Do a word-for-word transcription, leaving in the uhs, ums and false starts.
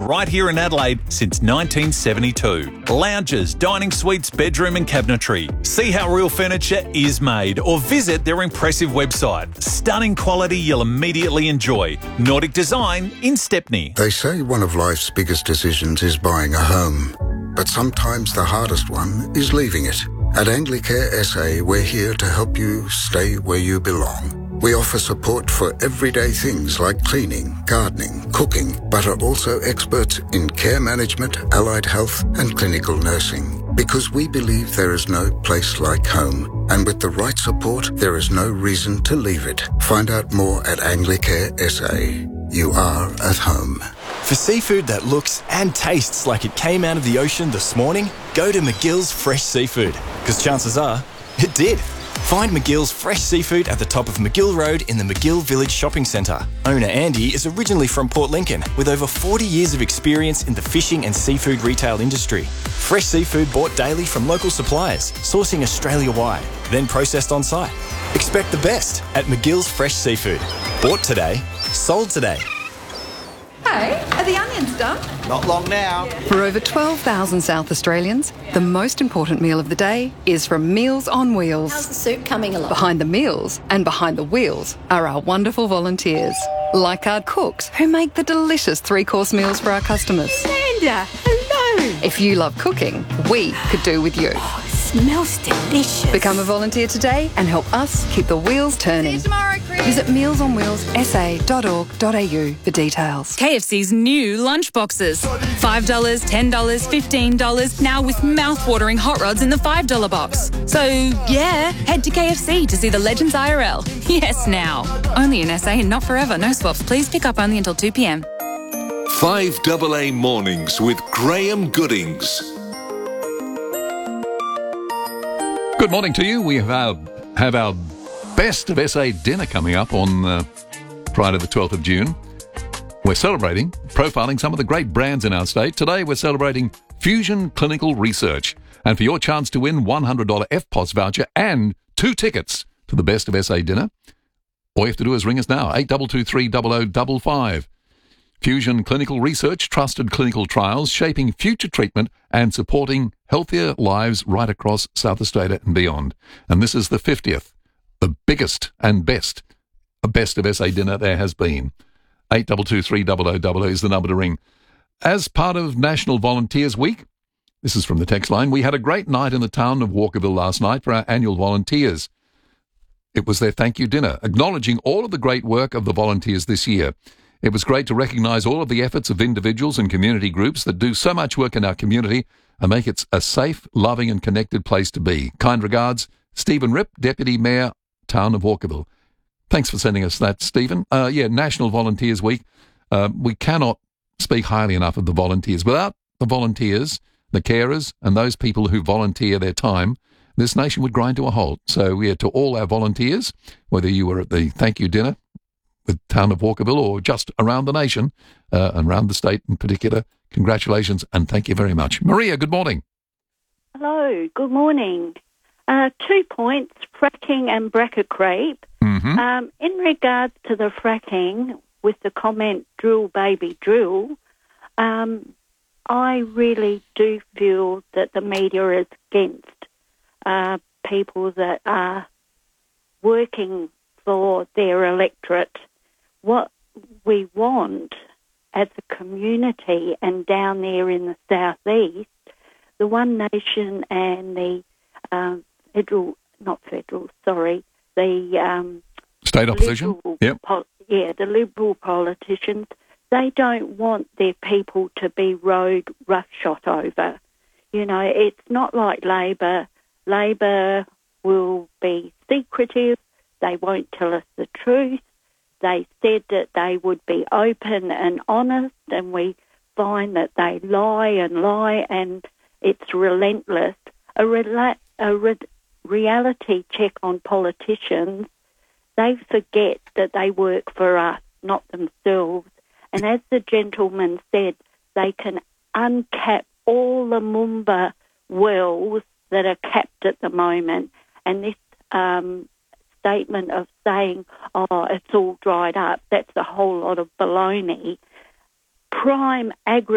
right here in Adelaide since nineteen seventy-two. Lounges, dining suites, bedroom and cabinetry. See how real furniture is made or visit their impressive website. Stunning quality you'll immediately enjoy. Nordic Design in Stepney. They say one of life's biggest decisions is buying a home, but sometimes the hardest one is leaving it. At Anglicare S A, we're here to help you stay where you belong. We offer support for everyday things like cleaning, gardening, cooking, but are also experts in care management, allied health and clinical nursing. Because we believe there is no place like home, and with the right support, there is no reason to leave it. Find out more at Anglicare S A. You are at home. For seafood that looks and tastes like it came out of the ocean this morning, go to McGill's Fresh Seafood, because chances are it did. Find McGill's Fresh Seafood at the top of McGill Road in the McGill Village Shopping Centre. Owner Andy is originally from Port Lincoln with over forty years of experience in the fishing and seafood retail industry. Fresh seafood bought daily from local suppliers, sourcing Australia-wide, then processed on site. Expect the best at McGill's Fresh Seafood. Bought today, sold today. Hey, are the onions done? Not long now. For over twelve thousand South Australians, the most important meal of the day is from Meals on Wheels. How's the soup coming along? Behind the meals and behind the wheels are our wonderful volunteers, like our cooks who make the delicious three-course meals for our customers. Amanda, hello. If you love cooking, we could do with you. Oh, it smells delicious. Become a volunteer today and help us keep the wheels turning. See you tomorrow, Chris. Visit meals on wheels s a dot org dot a u for details. K F C's new lunch boxes. five dollars, ten dollars, fifteen dollars, now with mouth-watering hot rods in the five dollar box. So, yeah, head to K F C to see the Legends I R L. Yes, now. Only in S A and not forever. No swaps. Please pick up only until two p m. five A A Mornings with Graham Goodings. Good morning to you. We have our, have our Best of S A dinner coming up on uh, Friday the twelfth of June. We're celebrating, profiling some of the great brands in our state. Today we're celebrating Fusion Clinical Research. And for your chance to win one hundred dollars F P O S voucher and two tickets to the Best of S A dinner, all you have to do is ring us now, eight two two three zero zero five five. Fusion Clinical Research, trusted clinical trials, shaping future treatment and supporting healthier lives right across South Australia and beyond. And this is the fiftieth, the biggest and best, Best of S A dinner there has been. eight two two three zero zero zero zero is the number to ring. As part of National Volunteers Week, this is from the text line, we had a great night in the town of Walkerville last night for our annual volunteers. It was their thank you dinner, acknowledging all of the great work of the volunteers this year. It was great to recognise all of the efforts of individuals and community groups that do so much work in our community and make it a safe, loving and connected place to be. Kind regards, Stephen Ripp, Deputy Mayor, Town of Walkerville. Thanks for sending us that, Stephen. Uh, yeah, National Volunteers Week. Uh, we cannot speak highly enough of the volunteers. Without the volunteers, the carers and those people who volunteer their time, this nation would grind to a halt. So, yeah, to all our volunteers, whether you were at the thank you dinner with Town of Walkerville or just around the nation uh, and around the state in particular, congratulations and thank you very much. Maria, good morning. Hello, good morning. Uh, two points, fracking and bracket creep. Mm-hmm. Um, in regards to the fracking, with the comment, drill, baby, drill, um, I really do feel that the media is against uh, people that are working for their electorate. What we want as a community and down there in the southeast, the One Nation and the uh, federal, not federal, sorry, the um, state opposition, liberal, yep. po- yeah, the Liberal politicians, they don't want their people to be rode roughshod over. You know, it's not like Labor. Labor will be secretive. They won't tell us the truth. They said that they would be open and honest, and we find that they lie and lie, and it's relentless. A, rela- a re- reality check on politicians, they forget that they work for us, not themselves. And as the gentleman said, they can uncap all the Moomba wells that are capped at the moment. And this um, statement of saying, oh, it's all dried up, that's a whole lot of baloney. Prime agri